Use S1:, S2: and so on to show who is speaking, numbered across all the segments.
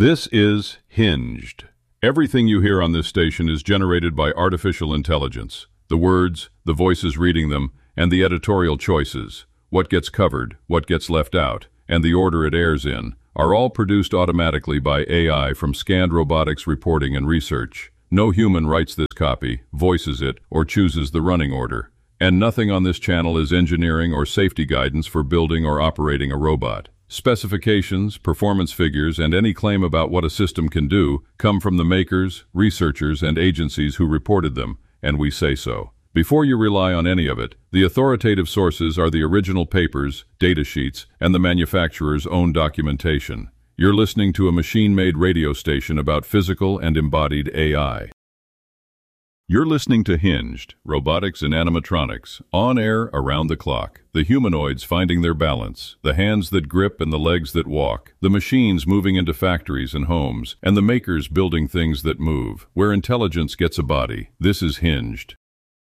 S1: This is Hinged. Everything you hear on this station is generated by artificial intelligence. The words, the voices reading them, and the editorial choices, what gets covered, what gets left out, and the order it airs in, are all produced automatically by AI from Scanned Robotics Reporting and Research. No human writes this copy, voices it, or chooses the running order. And nothing on this channel is engineering or safety guidance for building or operating a robot. Specifications, performance figures, and any claim about what a system can do come from the makers, researchers, and agencies who reported them, and we say so. Before you rely on any of it, the authoritative sources are the original papers, data sheets, and the manufacturer's own documentation. You're listening to a machine-made radio station about physical and embodied AI. You're listening to Hinged, Robotics and Animatronics, on air around the clock. The humanoids finding their balance, the hands that grip and the legs that walk, the machines moving into factories and homes, and the makers building things that move, where intelligence gets a body. This is Hinged.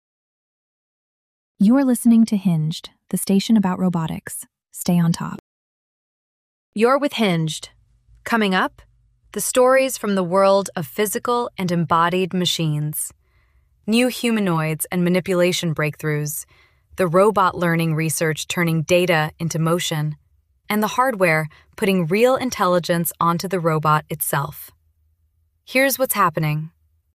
S2: You are listening to Hinged, the station about robotics. Stay on top.
S3: You're with Hinged. Coming up, the stories from the world of physical and embodied machines. New humanoids and manipulation breakthroughs, the robot learning research turning data into motion, and the hardware putting real intelligence onto the robot itself. Here's what's happening.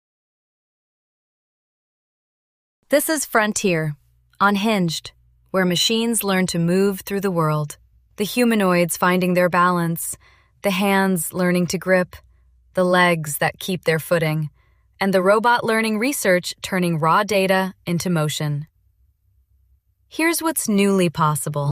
S3: This is Frontier, on Hinged, where machines learn to move through the world, the humanoids finding their balance, the hands learning to grip, the legs that keep their footing, and the robot learning research turning raw data into motion. Here's what's newly possible.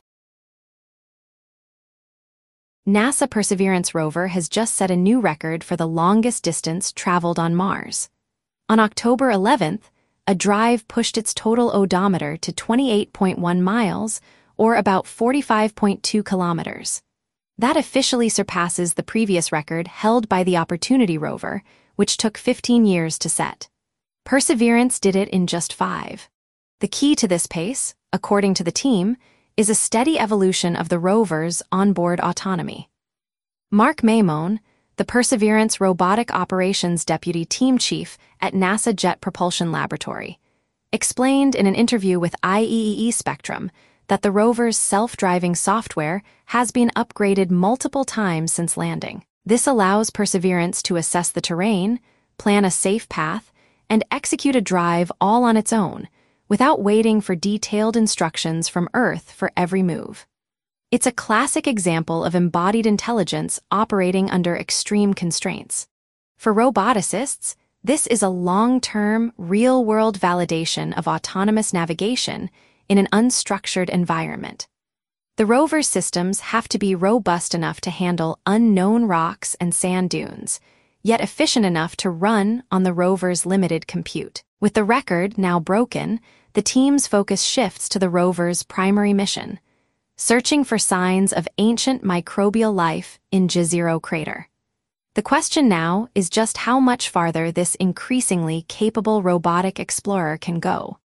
S4: NASA Perseverance rover has just set a new record for the longest distance traveled on Mars. On October 11th, a drive pushed its total odometer to 28.1 miles, or about 45.2 kilometers. That officially surpasses the previous record held by the Opportunity rover, which took 15 years to set. Perseverance did it in just 5. The key to this pace, according to the team, is a steady evolution of the rover's onboard autonomy. Mark Maimone, the Perseverance Robotic Operations Deputy Team Chief at NASA Jet Propulsion Laboratory, explained in an interview with IEEE Spectrum that the rover's self-driving software has been upgraded multiple times since landing. This allows Perseverance to assess the terrain, plan a safe path, and execute a drive all on its own, without waiting for detailed instructions from Earth for every move. It's a classic example of embodied intelligence operating under extreme constraints. For roboticists, this is a long-term, real-world validation of autonomous navigation in an unstructured environment. The rover's systems have to be robust enough to handle unknown rocks and sand dunes, yet efficient enough to run on the rover's limited compute. With the record now broken, the team's focus shifts to the rover's primary mission, searching for signs of ancient microbial life in Jezero Crater. The question now is just how much farther this increasingly capable robotic explorer can go.